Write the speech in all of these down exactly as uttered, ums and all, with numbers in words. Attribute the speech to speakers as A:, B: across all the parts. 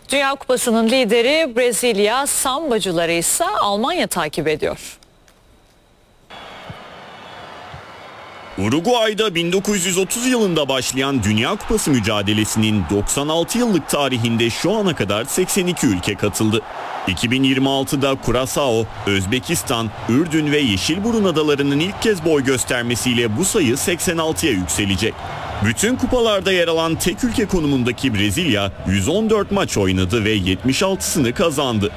A: Dünya Kupası'nın lideri Brezilya, sambacıları ise Almanya takip ediyor.
B: Uruguay'da bin dokuz yüz otuz yılında başlayan Dünya Kupası mücadelesinin doksan altı yıllık tarihinde şu ana kadar seksen iki ülke katıldı. iki bin yirmi altıda Curaçao, Özbekistan, Ürdün ve Yeşilburun adalarının ilk kez boy göstermesiyle bu sayı seksen altıya yükselecek. Bütün kupalarda yer alan tek ülke konumundaki Brezilya yüz on dört maç oynadı ve yetmiş altısını kazandı.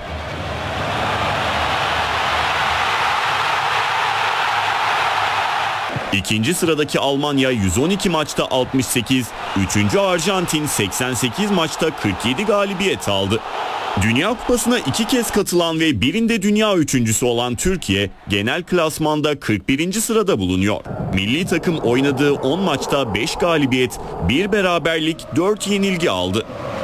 B: İkinci sıradaki Almanya yüz on iki maçta altmış sekiz, üçüncü Arjantin seksen sekiz maçta kırk yedi galibiyet aldı. Dünya Kupası'na iki kez katılan ve birinde dünya üçüncüsü olan Türkiye, genel klasmanda kırk birinci sırada bulunuyor. Milli takım oynadığı on maçta beş galibiyet, bir beraberlik, dört yenilgi aldı.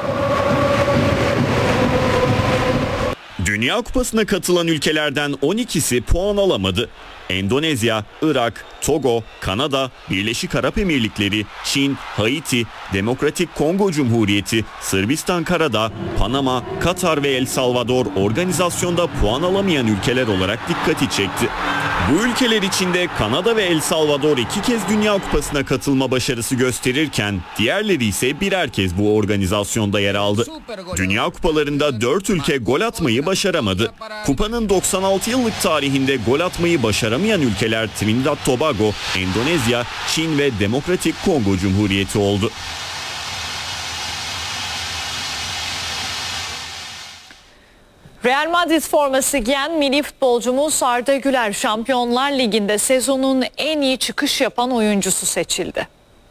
B: Dünya Kupası'na katılan ülkelerden on ikisi puan alamadı. Endonezya, Irak, Togo, Kanada, Birleşik Arap Emirlikleri, Çin, Haiti, Demokratik Kongo Cumhuriyeti, Sırbistan Karadağ, Panama, Katar ve El Salvador organizasyonda puan alamayan ülkeler olarak dikkati çekti. Bu ülkeler içinde Kanada ve El Salvador iki kez Dünya Kupası'na katılma başarısı gösterirken diğerleri ise birer kez bu organizasyonda yer aldı. Dünya Kupalarında dört ülke gol atmayı başaramadı. Kupanın doksan altı yıllık tarihinde gol atmayı başaramayan ülkeler Trinidad Tobago, Endonezya, Çin ve Demokratik Kongo Cumhuriyeti oldu.
A: Real Madrid forması giyen milli futbolcumuz Arda Güler, Şampiyonlar Ligi'nde sezonun en iyi çıkış yapan oyuncusu seçildi.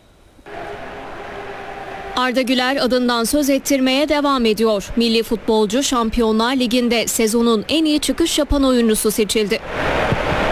C: Arda Güler adından söz ettirmeye devam ediyor. Milli futbolcu Şampiyonlar Ligi'nde sezonun en iyi çıkış yapan oyuncusu seçildi.